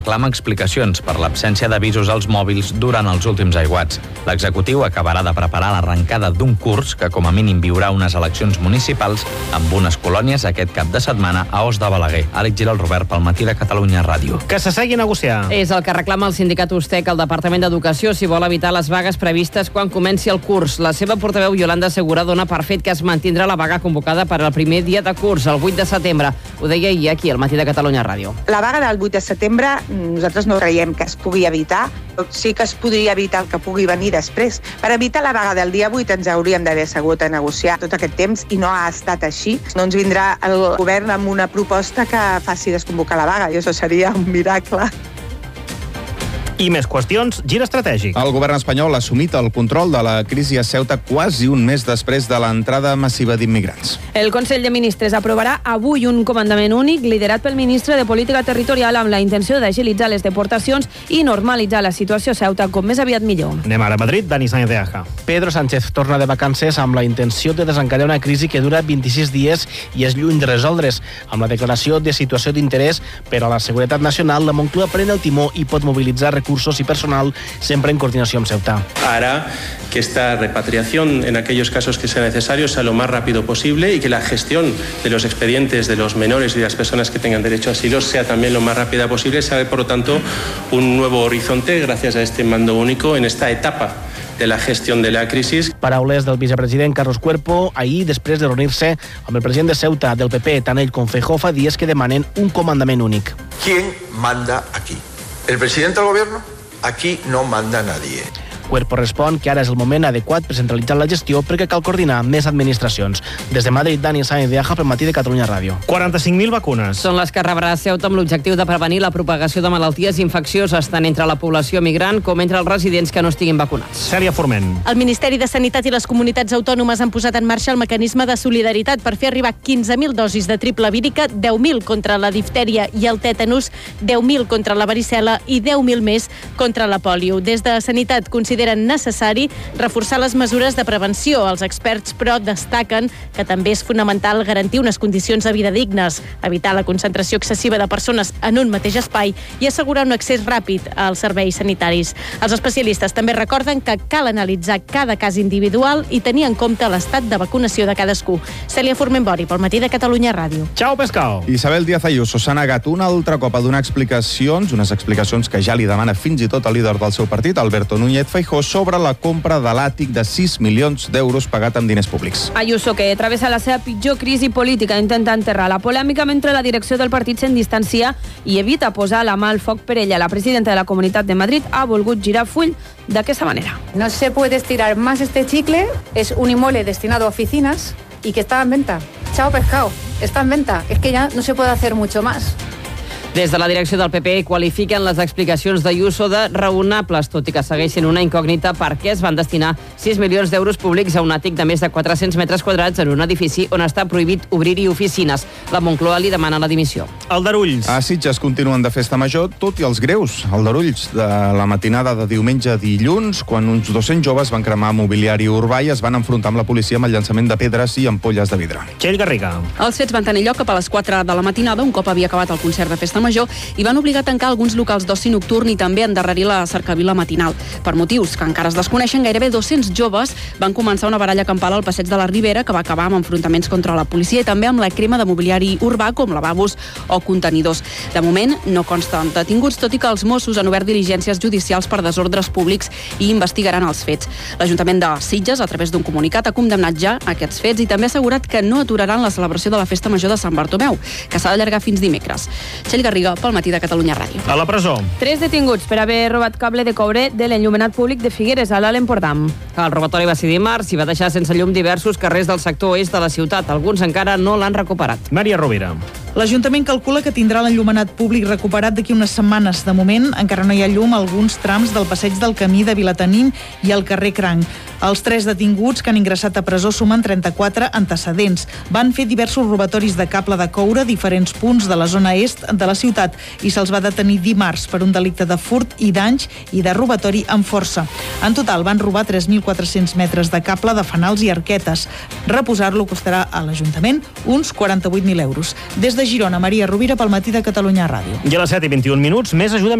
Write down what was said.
Clama explicacions per l'absència d'avisos als mòbils durant els últims aiguats. L'executiu acabarà de preparar l'arrencada d'un curs que com a mínim viurà unes eleccions municipals amb unes colònies aquest cap de setmana a Os de Balaguer. Àlex Giral, Robert, pel Matí de Catalunya Ràdio. Que s'assegui a negociar. És el que reclama el sindicat USTEC al Departament d'Educació si vol evitar les vagues previstes quan comenci el curs. La seva portaveu Yolanda Segura dona per fet que es mantindrà la vaga convocada per al primer dia de curs, el 8 de setembre. Ho deia ahir aquí al Matí de Catalunya Ràdio. La vaga del 8 de setembre nosaltres no creiem que es pugui evitar, però sí que es podria evitar el que pugui venir després. Per evitar la vaga del dia 8 ens hauríem d'haver assegut a negociar tot aquest temps i no ha estat així. No ens vindrà el govern amb una proposta que faci desconvocar la vaga i això seria un miracle. I més qüestions, gir estratègic. El govern espanyol ha assumit el control de la crisi a Ceuta quasi un mes després de l'entrada massiva d'immigrants. El Consell de Ministres aprovarà avui un comandament únic liderat pel ministre de Política Territorial amb la intenció d'agilitzar les deportacions i normalitzar la situació a Ceuta com més aviat millor. Anem ara a Madrid, Dani Sáenz de Aja. Pedro Sánchez torna de vacances amb la intenció de desencadenar una crisi que dura 26 dies i és lluny de resoldre's. Amb la declaració de situació d'interès per a la seguretat nacional, la Moncloa pren el timó i pot mobilitzar recursos y personal siempre en coordinació amb Ceuta. Hará que esta repatriación en aquellos casos que sea necesario sea lo más rápido posible y que la gestión de los expedientes de los menores y de las personas que tengan derecho a asilo sea también lo más rápida posible. Se abre, por lo tanto, un nuevo horizonte gracias a este mando único en esta etapa de la gestió de la crisi. Paraules del vicepresident Carlos Cuerpo ahir després de reunir-se amb el president de Ceuta del PP, tant ell com Feijóo, fa dies que demanen un comandament únic. ¿Quién manda aquí? ¿El presidente del gobierno? Aquí no manda nadie. Cuerpo respon que ara és el moment adequat per centralitzar la gestió perquè cal coordinar més administracions. Des de Madrid, Dani Sáenz de Aja pel Matí de Catalunya Ràdio. 45.000 vacunes. Són les que rebrà Ceuta amb l'objectiu de prevenir la propagació de malalties infeccioses tant entre la població migrant com entre els residents que no estiguin vacunats. Cèlia Forment. El Ministeri de Sanitat i les comunitats autònomes han posat en marxa el mecanisme de solidaritat per fer arribar 15.000 dosis de triple vírica, 10.000 contra la diftèria i el tètanus, 10.000 contra la varicel·la i 10.000 més contra la pòlio. Des de Sanitat consideren necessari reforçar les mesures de prevenció. Els experts, però, destaquen que també és fonamental garantir unes condicions de vida dignes, evitar la concentració excessiva de persones en un mateix espai i assegurar un accés ràpid als serveis sanitaris. Els especialistes també recorden que cal analitzar cada cas individual i tenir en compte l'estat de vacunació de cadascú. Cèlia Forment-Bori, pel Matí de Catalunya Ràdio. Ciao, Pescao. Isabel Díaz Ayuso s'ha negat un altre cop a donar explicacions, unes explicacions que ja li demana fins i tot el líder del seu partit, Alberto Núñez Feijóo, sobre la compra de l'àtic de 6 milions d'euros pagat amb diners públics. Ayuso, que travessa la seva pitjor crisi política, intenta enterrar la polèmica mentre la direcció del partit se'n distancia i evita posar la mà al foc per ella. La presidenta de la Comunitat de Madrid ha volgut girar full d'aquesta manera. No se puede estirar más este chicle. Es un inmueble destinado a oficinas y que está en venta. Chao, Pescado. Está en venta. Es que ya no se puede hacer mucho más. Des de la direcció del PP qualifiquen les explicacions d'Ayuso de raonables, tot i que segueixen una incògnita per què es van destinar 6 milions d'euros públics a un àtic de més de 400 metres quadrats en un edifici on està prohibit obrir-hi oficines. La Moncloa li demana la dimissió. Aldarulls. A Sitges continuen de festa major, tot i els greus. Aldarulls, de la matinada de diumenge a dilluns, quan uns 200 joves van cremar mobiliari urbà i es van enfrontar amb la policia amb el llançament de pedres i ampolles de vidre. Txell Garriga. Els fets van tenir lloc cap a les 4 de la matinada, un cop havia acabat el concert de festa major, i van obligar a tancar alguns locals d'oci nocturn i també endarrerir la cercavila matinal. Per motius que encara es desconeixen, gairebé 200 joves van començar una baralla campal al passeig de la Ribera que va acabar amb enfrontaments contra la policia i també amb la crema de mobiliari urbà com lavabos o contenidors. De moment no consten detinguts, tot i que els Mossos han obert diligències judicials per desordres públics i investigaran els fets. L'Ajuntament de Sitges, a través d'un comunicat, ha condemnat ja aquests fets i també ha assegurat que no aturaran la celebració de la Festa Major de Sant Bartomeu, que s'ha d'allargar fins dimecres. Txell Garriga, pel Matí de Catalunya Ràdio. A la presó. 3 detinguts per haver robat cable de coure de l'enllumenat públic de Figueres, a l'Alt Empordà. El robatori va ser dimarts i va deixar sense llum diversos carrers del sector oest de la ciutat. Alguns encara no l'han recuperat. Maria Rovira. L'Ajuntament calcula que tindrà l'enllumenat públic recuperat d'aquí unes setmanes. De moment, encara no hi ha llum a alguns trams del passeig del Camí de Vilatenim i al carrer Cranc. Els 3 detinguts que han ingressat a presó sumen 34 antecedents. Van fer diversos robatoris de cable de coure a diferents punts de la zona est de la ciutat i se'ls va detenir dimarts per un delicte de furt i danys i de robatori amb força. En total van robar 3.000 2.400 metres de cable de fanals i arquetes. Reposar-lo costarà a l'Ajuntament uns 48.000 euros. Des de Girona, Maria Rovira pel Matí de Catalunya Ràdio. I a les 7:21, més ajuda